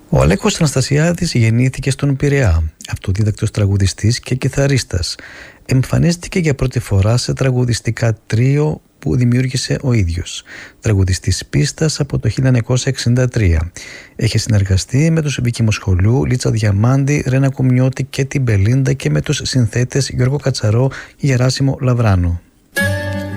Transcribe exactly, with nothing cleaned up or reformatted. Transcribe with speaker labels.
Speaker 1: Ο Αλέκος Αναστασιάδης γεννήθηκε στον Πειραιά, αυτοδίδακτος τραγουδιστής και κιθαρίστας. Εμφανίστηκε για πρώτη φορά σε τραγουδιστικά τρίο που δημιούργησε ο ίδιος, τραγουδιστής πίστας από το χίλια εννιακόσια εξήντα τρία. Έχει συνεργαστεί με τους Βίκη Μοσχολού, Λίτσα Διαμάντη, Ρένα Κουμιώτη και την Μπελίντα και με τους συνθέτες Γιώργο Κατσαρό και Γεράσιμο Λαβράνο.